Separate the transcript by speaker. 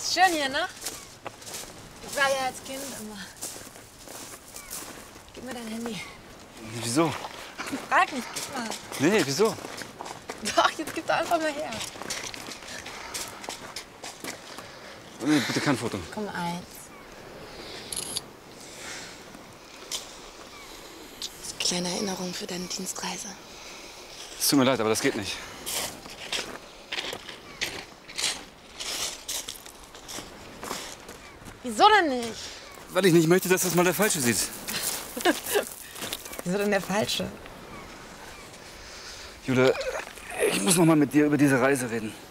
Speaker 1: Ist schön hier, ne? Ich war ja als Kind immer. Gib mir dein Handy.
Speaker 2: Wieso?
Speaker 1: Frag nicht, gib mal.
Speaker 2: Nee, wieso?
Speaker 1: Doch, jetzt gib doch einfach mal her.
Speaker 2: Nee, bitte kein Foto.
Speaker 1: Komm, eins. Das ist eine kleine Erinnerung für deine Dienstreise.
Speaker 2: Es tut mir leid, aber das geht nicht.
Speaker 1: Wieso denn nicht?
Speaker 2: Weil ich nicht möchte, dass das mal der Falsche sieht.
Speaker 1: Wieso denn der Falsche?
Speaker 2: Jule, ich muss noch mal mit dir über diese Reise reden.